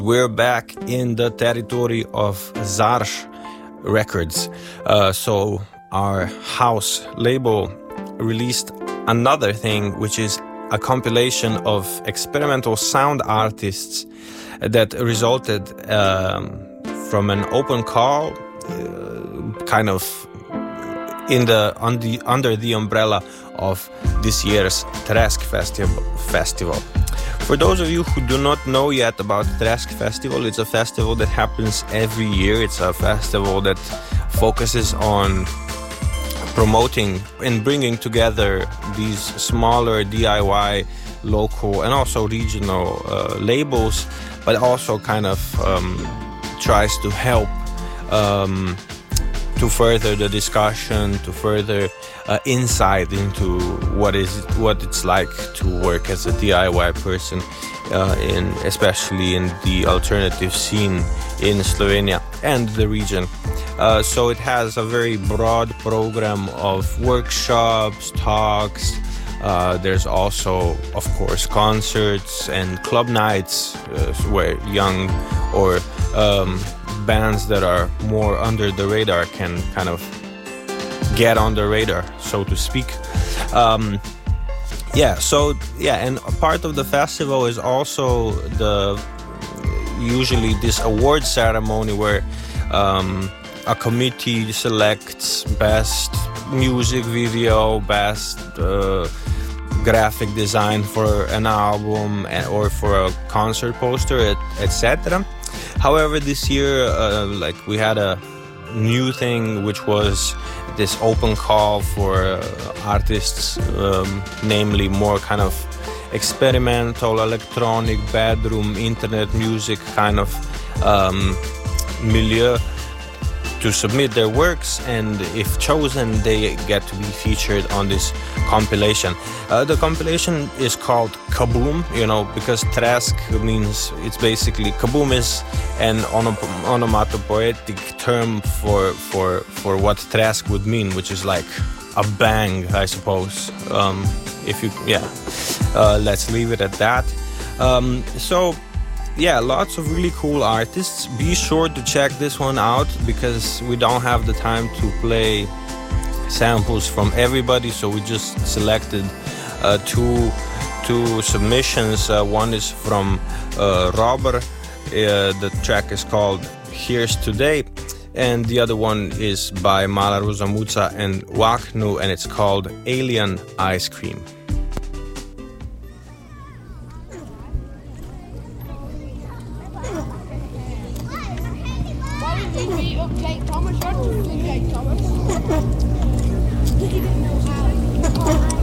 We're back in the territory of Zarsh Records. So our house label released another thing, which is a compilation of experimental sound artists that resulted from an open call, kind of under the umbrella of this year's Tresk Festival. For those of you who do not know yet about Tresk Festival, it's a festival that happens every year. It's a festival that focuses on promoting and bringing together these smaller DIY, local and also regional labels, but also kind of tries to help to further the discussion, to further insight into what it's like to work as a DIY person, especially in the alternative scene in Slovenia and the region. So it has a very broad program of workshops, talks. There's also, of course, concerts and club nights where young or bands that are more under the radar can kind of get on the radar, so to speak. And a part of the festival is also usually this award ceremony where a committee selects best music video, best graphic design for an album or for a concert poster, etc. However, this year, we had a new thing, which was this open call for artists, namely more kind of experimental, electronic, bedroom, internet music kind of milieu, to submit their works, and if chosen, they get to be featured on this compilation. The compilation is called Kaboom, because Tresk means, it's basically, Kaboom is an onomatopoetic term for what Tresk would mean, which is like a bang, I suppose. Let's leave it at that. Lots of really cool artists. Be sure to check this one out, because we don't have the time to play samples from everybody, so we just selected two submissions. One is from Robert. The track is called Here's Today, and the other one is by Mala Ruzamuca and Waknu, and it's called Alien Ice Cream. Kate Thomas, what do you think, Kate Thomas?